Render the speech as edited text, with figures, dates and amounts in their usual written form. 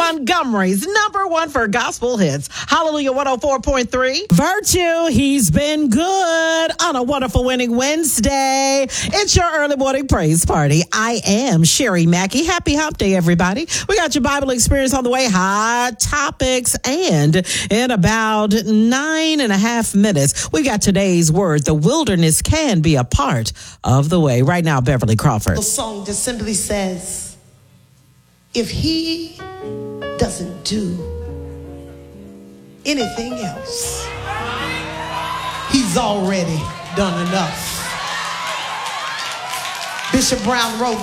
Montgomery's #1 for gospel hits. Hallelujah 104.3. Virtue, he's been good on a wonderful winning Wednesday. It's your early morning praise party. I am Sherry Mackey. Happy Hump Day, everybody. We got your Bible experience on the way, hot topics, and in about 9.5 minutes, we got today's word. The wilderness can be a part of the way. Right now, Beverly Crawford. The song just simply says, if he doesn't do anything else, he's already done enough. Bishop Brown wrote